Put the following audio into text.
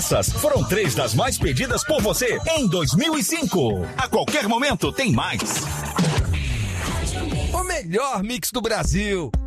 Essas foram 3 das mais pedidas por você em 2005. A qualquer momento tem mais. O melhor mix do Brasil.